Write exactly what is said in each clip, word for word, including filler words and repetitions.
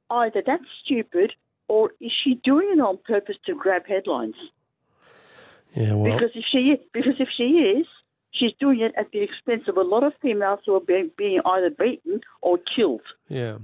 either that's stupid or is she doing it on purpose to grab headlines? Yeah, well, because if she is, because if she is, she's doing it at the expense of a lot of females who are being, being either beaten or killed. Yeah.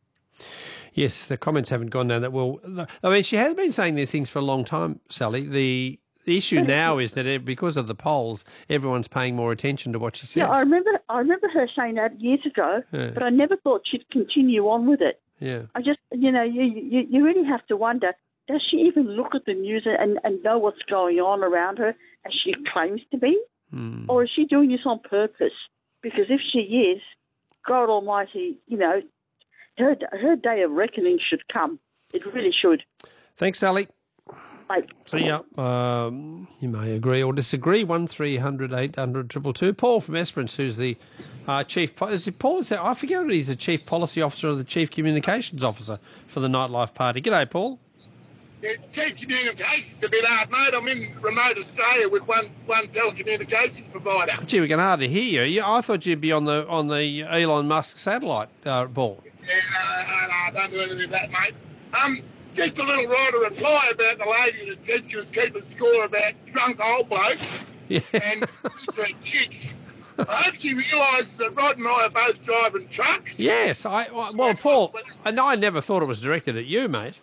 Yes, the comments haven't gone down that well. I mean, she has been saying these things for a long time, Sally. The the issue now is that it, because of the polls, everyone's paying more attention to what she says. Yeah, I remember. I remember her saying that years ago, Yeah. but I never thought she'd continue on with it. Yeah. I just, you know, you you, you really have to wonder: does she even look at the news and, and know what's going on around her, as she claims to be, Mm. or is she doing this on purpose? Because if she is, God Almighty, you know, her her day of reckoning should come. It really should. Thanks, Sally. Bye. See ya. Um, you may agree or disagree. One three hundred eight hundred triple two. Paul from Esperance, who's the uh, chief. Po- is it Paul? Is that, I forget what he's the chief policy officer or the chief communications officer for the Nightlife Party. G'day, Paul. Yeah, chief communications a bit hard, mate. I'm in remote Australia with one one telecommunications provider. Gee, we can hardly hear you. you. I thought you'd be on the on the Elon Musk satellite, uh, Paul. Yeah, no, no, no, I don't do anything with that, mate. Um, just a little writer reply about the lady that said she was keeping score about drunk old blokes Yeah. and prostitute chicks. I hope she realises that Rod and I are both driving trucks. Yes. I well, Paul, and I never thought it was directed at you, mate.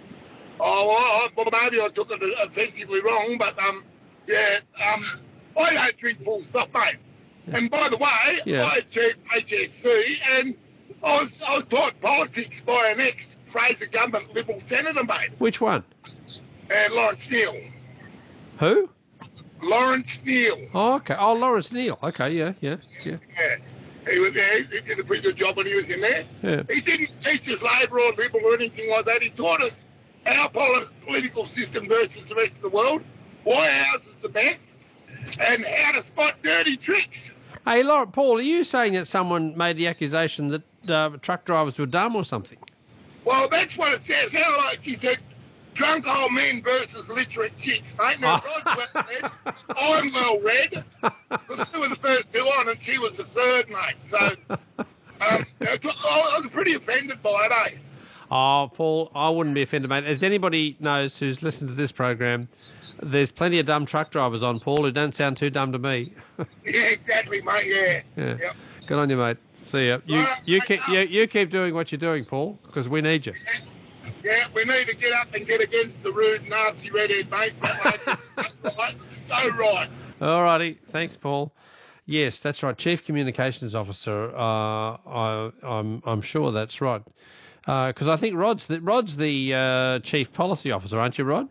Oh, well, well, maybe I took it offensively wrong, but, um, yeah, um, I don't drink full stop, mate. And by the way, Yeah. I achieved H S C, and I was, I was taught politics by an ex-Fraser government Liberal senator, mate, Which one? uh, Lawrence Neal. Who? Lawrence Neal. Oh, okay. Oh, Lawrence Neal. Okay, yeah, yeah, yeah. Yeah. He was there. He did a pretty good job when he was in there. Yeah. He didn't teach us Labor or Liberal or anything like that. He taught us our poli- political system versus the rest of the world, why ours is the best, and how to spot dirty tricks. Hey, Laura, Paul, are you saying that someone made the accusation that uh, truck drivers were dumb or something? Well, that's what it says. How like he said, drunk old men versus literate chicks, mate. Now, Rod's well read. I'm well read. Because we were the first two on, and she was the third, mate. So, um, I was pretty offended by it, eh? Oh, Paul, I wouldn't be offended, mate. As anybody knows who's listened to this program, there's plenty of dumb truck drivers on, Paul, who don't sound too dumb to me. Yeah, exactly, mate, yeah. Yeah. Yep. Good on you, mate. See ya. You, Right, you, mate, keep, no. you, you keep doing what you're doing, Paul, because we need you. Yeah, we need to get up and get against the rude, nasty redhead, mate. That lady's right, so right. All righty. Thanks, Paul. Yes, that's right. Chief Communications Officer. Uh, I, I'm, I'm sure that's right. Because I think Rod's the, Rod's the uh, Chief Policy Officer, aren't you, Rod?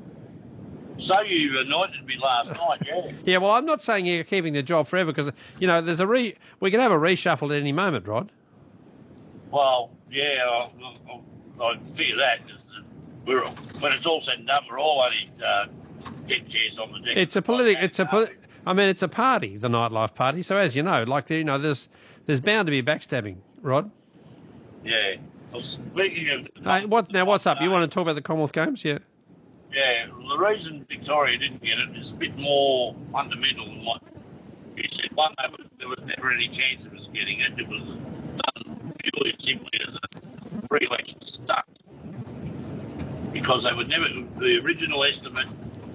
So you anointed me last night, yeah. Yeah, well, I'm not saying you're keeping the job forever because, you know, there's a re- we can have a reshuffle at any moment, Rod. Well, yeah, I, I, I fear that. 'Cause we're, when it's all said and done, we're all only uh, deck chairs on the deck. It's a political. It's a. Poli- I mean, it's a party, the Nightlife Party. So as you know, like you know, there's there's bound to be backstabbing, Rod. Yeah. Well, speaking of... Hey, what now? What's up? You want to talk about the Commonwealth Games? Yeah. Yeah, the reason Victoria didn't get it is a bit more fundamental than what you said. One, there was, there was never any chance of us getting it. It was done purely and simply as a pre-election stunt. Because they would never, the original estimate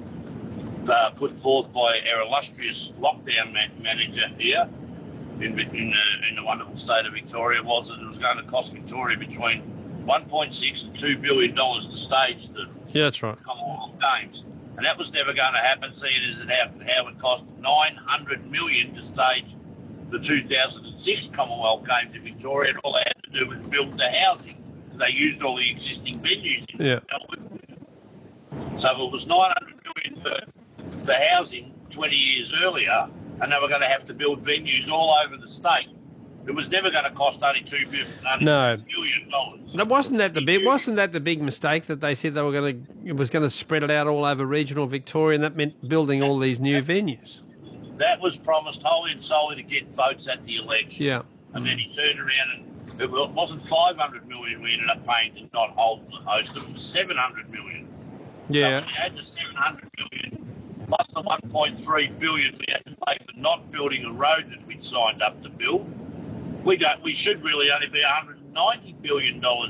uh, put forth by our illustrious lockdown ma- manager here in, in, the, in the wonderful state of Victoria was that it was going to cost Victoria between one point six and two billion dollars to stage the Yeah, that's right. Commonwealth Games. And that was never going to happen, seeing as it happened, how it cost nine hundred million dollars to stage the two thousand six Commonwealth Games in Victoria, and all they had to do was build the housing. They used all the existing venues in Yeah. Melbourne. So it was nine hundred million dollars for, for housing twenty years earlier, and they were going to have to build venues all over the state. It was never going to cost only two No. billion dollars. No, wasn't that the big? Wasn't that the big mistake that they said they were going to? It was going to spread it out all over regional Victoria, and that meant building all these new venues. That was promised wholly and solely to get votes at the election. Yeah. And then he turned around and it wasn't five hundred million we ended up paying to not hold the host, it was seven hundred million. Yeah. So we had the seven hundred million plus the one point three billion we had to pay for not building a road that we'd signed up to build. We don't. We should really only be one hundred ninety billion dollars